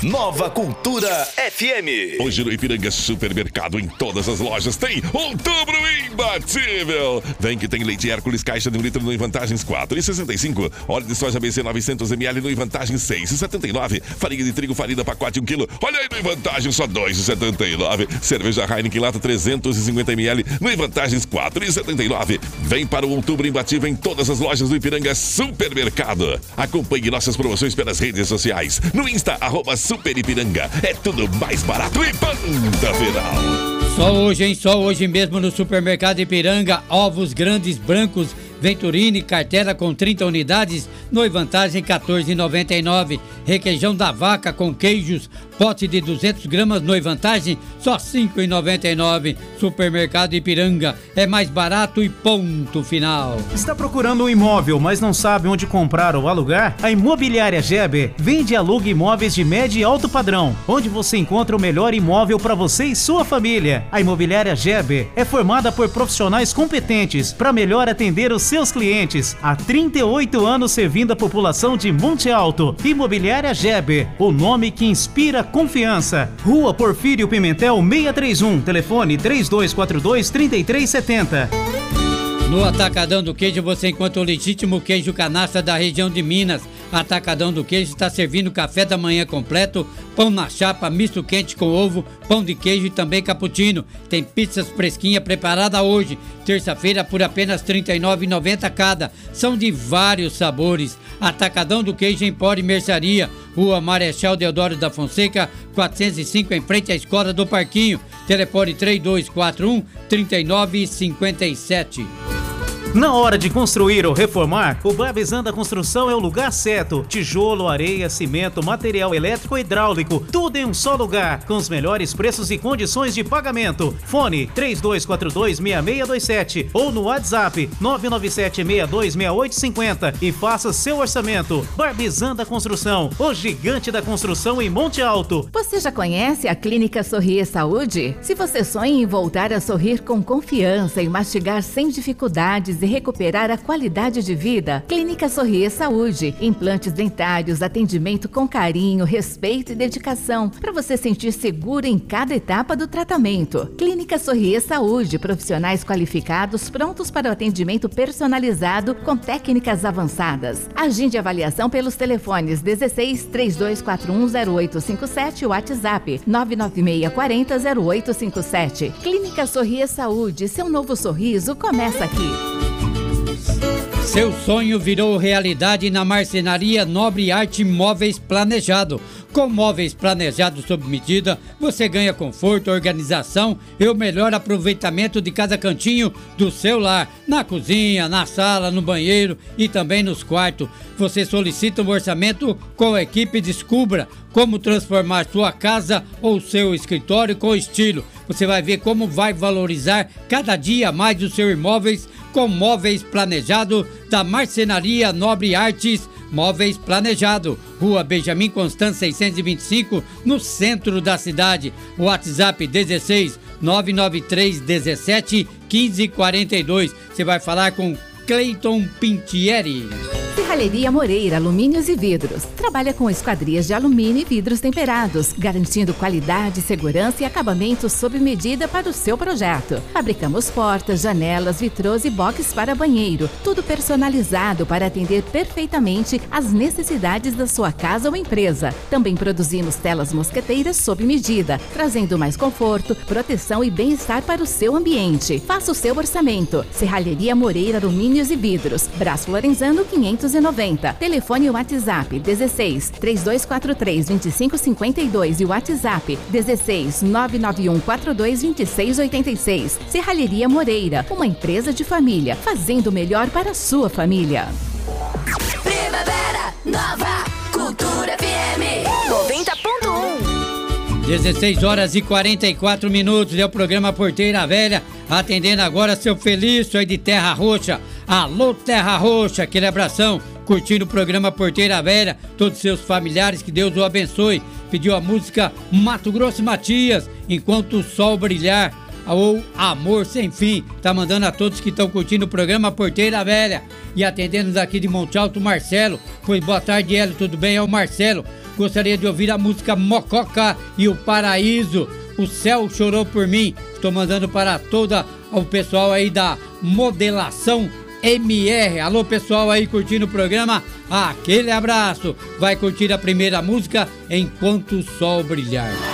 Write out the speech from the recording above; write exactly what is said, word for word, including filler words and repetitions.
Nova Cultura F M. Hoje no Ipiranga Supermercado, em todas as lojas, tem Outubro Imbatível. Vem que tem leite Hércules, caixa de um litro no Vantagens quatro e sessenta e cinco. Óleo de soja B C novecentos mililitros no Vantagens seis e setenta e nove. Farinha de trigo farina pacote um quilo. Olha aí no Vantagens só dois e setenta e nove. Cerveja Heineken lata trezentos e cinquenta mililitros no Vantagens quatro e setenta e nove. Vem para o Outubro Imbatível em todas as lojas do Ipiranga Supermercado. Acompanhe nossas promoções pelas redes sociais. No Insta, arroba Super Ipiranga. É tudo mais barato e Panda Feral. Só hoje, hein? Só hoje mesmo no Supermercado Ipiranga, ovos grandes brancos Venturini, cartela com trinta unidades, no Vantagem quatorze reais e noventa e nove centavos. Requeijão da vaca com queijos, pote de duzentas gramas, no Vantagem, só cinco reais e noventa e nove centavos. Supermercado Ipiranga, é mais barato e ponto final. Está procurando um imóvel, mas não sabe onde comprar ou alugar? A Imobiliária Geber vende e aluga imóveis de médio e alto padrão, onde você encontra o melhor imóvel para você e sua família. A Imobiliária Geber é formada por profissionais competentes para melhor atender os seus clientes. Há trinta e oito anos servindo a população de Monte Alto. Imobiliária Geber, o nome que inspira confiança. Rua Porfírio Pimentel seiscentos e trinta e um, telefone três dois quatro dois, três três sete zero. No Atacadão do Queijo você encontra o legítimo queijo canastra da região de Minas. Atacadão do Queijo está servindo café da manhã completo, pão na chapa, misto quente com ovo, pão de queijo e também cappuccino. Tem pizzas fresquinha preparada hoje, terça-feira, por apenas trinta e nove reais e noventa centavos cada. São de vários sabores. Atacadão do Queijo Empório e Mercearia, Rua Marechal Deodoro da Fonseca, quatrocentos e cinco, em frente à Escola do Parquinho. Telefone três dois quatro um, três nove cinco sete. Na hora de construir ou reformar, o Barbizan da Construção é o lugar certo. Tijolo, areia, cimento, material elétrico e hidráulico, tudo em um só lugar, com os melhores preços e condições de pagamento. Fone três dois quatro dois, seis seis dois sete ou no WhatsApp nove nove sete, seis dois seis oito cinco zero e faça seu orçamento. Barbizan da Construção, o gigante da construção em Monte Alto. Você já conhece a Clínica Sorrir Saúde? Se você sonha em voltar a sorrir com confiança e mastigar sem dificuldades e recuperar a qualidade de vida, Clínica Sorrir Saúde. Implantes dentários, atendimento com carinho, respeito e dedicação, para você sentir seguro em cada etapa do tratamento. Clínica Sorrir Saúde, profissionais qualificados prontos para o atendimento personalizado com técnicas avançadas. Agende avaliação pelos telefones dezesseis, três dois quatro um, zero oito cinco sete e WhatsApp nove nove seis quatro zero, zero oito cinco sete. Clínica Sorrir Saúde, seu novo sorriso começa aqui. Seu sonho virou realidade na Marcenaria Nobre Arte Móveis Planejado. Com móveis planejados sob medida, você ganha conforto, organização e o melhor aproveitamento de cada cantinho do seu lar. Na cozinha, na sala, no banheiro e também nos quartos. Você solicita um orçamento com a equipe Descubra como transformar sua casa ou seu escritório com estilo. Você vai ver como vai valorizar cada dia mais os seus imóveis com móveis planejado da Marcenaria Nobre Artes Móveis Planejado, Rua Benjamin Constant seiscentos e vinte e cinco, no centro da cidade. WhatsApp dezesseis, nove nove três dezessete, quinze quarenta e dois. Você vai falar com Cleiton Pintieri. Serralheria Moreira, alumínios e vidros. Trabalha com esquadrias de alumínio e vidros temperados, garantindo qualidade, segurança e acabamento sob medida para o seu projeto. Fabricamos portas, janelas, vitrôs e box para banheiro. Tudo personalizado para atender perfeitamente às necessidades da sua casa ou empresa. Também produzimos telas mosqueteiras sob medida, trazendo mais conforto, proteção e bem-estar para o seu ambiente. Faça o seu orçamento. Serralheria Moreira, alumínios e vidros. Brás Florenzano quinhentos e noventa. Telefone e WhatsApp dezesseis, três dois quatro três, dois cinco cinco dois e WhatsApp dezesseis, nove nove um quatro dois, dois seis oito seis. Serralheria Moreira, uma empresa de família, fazendo o melhor para a sua família. Primavera Nova Cultura F M noventa ponto um. dezesseis horas e quarenta e quatro minutos, é o programa Porteira Velha, atendendo agora seu Felício aí de Terra Roxa. Alô Terra Roxa, aquele abração, curtindo o programa Porteira Velha, todos seus familiares, que Deus o abençoe. Pediu a música Mato Grosso Matias, Enquanto o Sol Brilhar, ou Amor Sem Fim. Tá mandando a todos que estão curtindo o programa Porteira Velha. E atendendo daqui de Monte Alto, Marcelo. Pois boa tarde, Hélio, tudo bem? É o Marcelo. gostaria de ouvir a música Mococa e o Paraíso. O céu chorou por mim. Estou mandando para todo o pessoal aí da Modelação M R. Alô, pessoal aí curtindo o programa. Aquele abraço. Vai curtir a primeira música Enquanto o Sol Brilhar.